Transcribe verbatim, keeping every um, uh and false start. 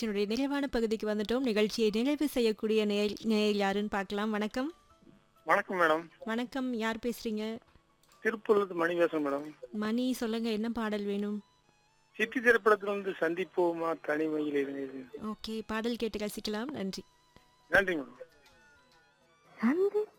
நிகழ்ச்சியினுடைய நிறைவான பகுதிக்கு வந்துட்டோம். நிகழ்ச்சியை நிறைவு செய்யக்கூடிய நேயர் நேயர் யாருன்னு பார்க்கலாம். வணக்கம். வணக்கம் மேடம். வணக்கம். யார் பேசுறீங்க? திருப்பூர்லேருந்து மணி பேசுறேன் மேடம். மணி சொல்லுங்க, என்ன பாடல் வேணும்? சிட்டி திரைப்படத்துல வந்து சந்திப்போமா தனிமையில் இருந்தது. ஓகே, பாடல் கேட்டு ரசிக்கலாம். நன்றி. நன்றி மேடம். சந்திப்போமா